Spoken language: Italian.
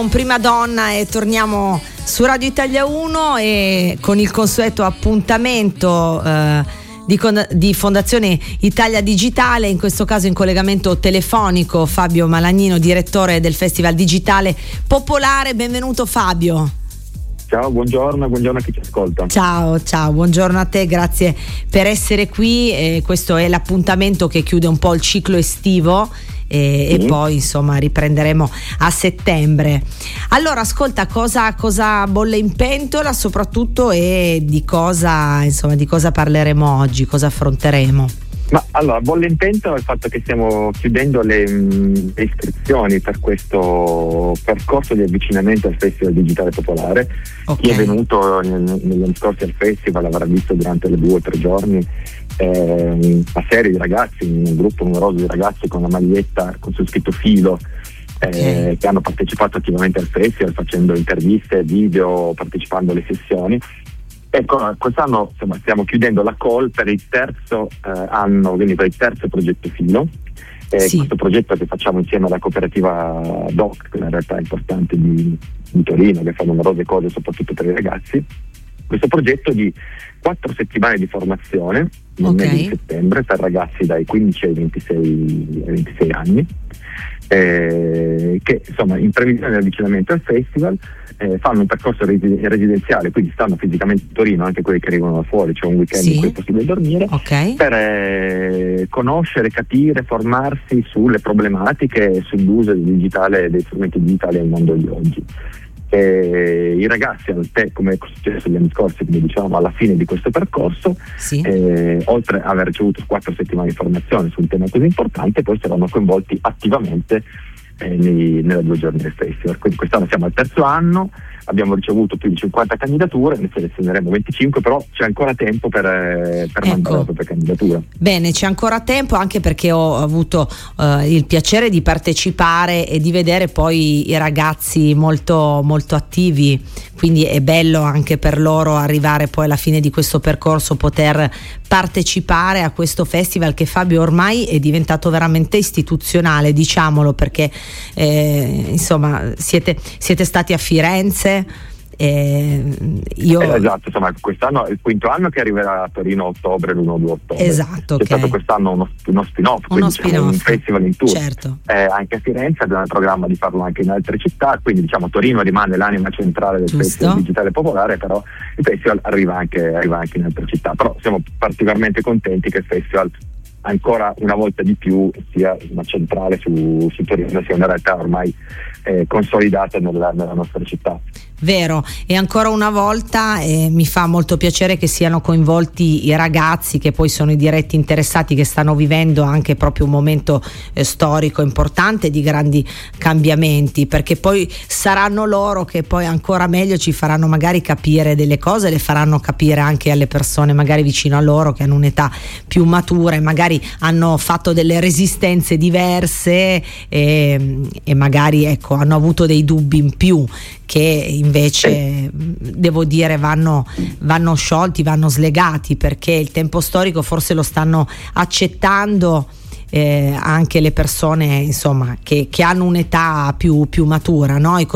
Prima donna e torniamo su Radio Italia 1 e con il consueto appuntamento di Fondazione Italia Digitale, in questo caso in collegamento telefonico Fabio Malagnino, direttore del Festival Digitale Popolare. Benvenuto Fabio. Ciao, buongiorno a chi ci ascolta. Ciao, buongiorno a te, grazie per essere qui. Questo è l'appuntamento che chiude un po' il ciclo estivo e poi insomma riprenderemo a settembre. Allora ascolta, cosa bolle in pentola soprattutto, e di cosa parleremo oggi, cosa affronteremo? Ma allora, bolle in pentola il fatto che stiamo chiudendo le iscrizioni per questo percorso di avvicinamento al Festival Digitale Popolare. Okay. Chi è venuto negli anni scorsi al festival avrà visto durante le 2 o 3 giorni una serie di ragazzi, un gruppo numeroso di ragazzi con la maglietta con su scritto Filo, che hanno partecipato attivamente al festival facendo interviste, video, partecipando alle sessioni. Ecco, quest'anno stiamo chiudendo la call per il terzo anno, quindi per il terzo progetto Filo. Sì. Questo progetto che facciamo insieme alla cooperativa DOC, che è una realtà importante di Torino, che fa numerose cose soprattutto per i ragazzi. Questo progetto di 4 settimane di formazione nel mese di settembre per ragazzi dai 15 ai 26 anni, che insomma in previsione dell'avvicinamento al festival fanno un percorso residenziale, quindi stanno fisicamente a Torino, anche quelli che arrivano da fuori, c'è un weekend in cui è possibile dormire, per conoscere, capire, formarsi sulle problematiche e sull'uso del digitale, dei strumenti digitali al mondo di oggi. I ragazzi, come è successo gli anni scorsi, come dicevamo, alla fine di questo percorso, oltre ad aver ricevuto 4 settimane di formazione su un tema così importante, poi saranno coinvolti attivamente nelle 2 giorni del festival. Quindi quest'anno siamo al terzo anno, abbiamo ricevuto più di 50 candidature, ne selezioneremo 25, però c'è ancora tempo per mandare la propria candidatura. Bene, c'è ancora tempo, anche perché ho avuto il piacere di partecipare e di vedere poi i ragazzi molto, molto attivi, quindi è bello anche per loro arrivare poi alla fine di questo percorso, poter partecipare a questo festival che, Fabio, ormai è diventato veramente istituzionale, diciamolo, perché insomma siete stati a Firenze. Esatto, insomma quest'anno è il 5º anno che arriverà a Torino a ottobre, l'1 o 2 ottobre. Esatto, c'è stato quest'anno uno spin-off, quindi un festival in tour. Certo. Anche a Firenze abbiamo il programma di farlo anche in altre città, quindi diciamo Torino rimane l'anima centrale del Festival Digitale Popolare, però il festival arriva anche in altre città. Però siamo particolarmente contenti che il festival ancora una volta di più sia centrale su Torino, sia una realtà ormai consolidata nella nostra città. Vero, e ancora una volta mi fa molto piacere che siano coinvolti i ragazzi, che poi sono i diretti interessati, che stanno vivendo anche proprio un momento storico importante di grandi cambiamenti, perché poi saranno loro che poi ancora meglio ci faranno magari capire delle cose, le faranno capire anche alle persone magari vicino a loro, che hanno un'età più matura e magari hanno fatto delle resistenze diverse e magari hanno avuto dei dubbi in più, che invece devo dire vanno sciolti, vanno slegati, perché il tempo storico forse lo stanno accettando anche le persone insomma che hanno un'età più matura, no?